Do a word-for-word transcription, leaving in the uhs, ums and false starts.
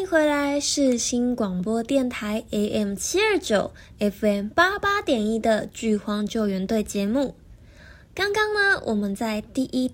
回来，是新广播电台 A M 七二九 F M 八八点一的剧荒救援队节目。刚刚呢，我们在第一